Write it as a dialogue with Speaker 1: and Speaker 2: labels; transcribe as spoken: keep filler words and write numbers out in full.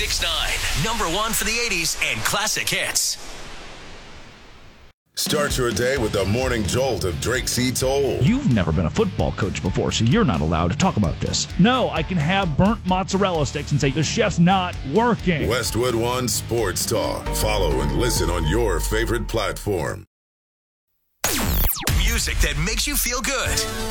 Speaker 1: six nine, number one for the eighties and classic hits.
Speaker 2: Start your day with the morning jolt of Drake C. Toll.
Speaker 3: You've never been a football coach before, so you're not allowed to talk about this. No, I can have burnt mozzarella sticks and say the chef's not working.
Speaker 2: Westwood One Sports Talk. Follow and listen on your favorite platform.
Speaker 1: Music that makes you feel good.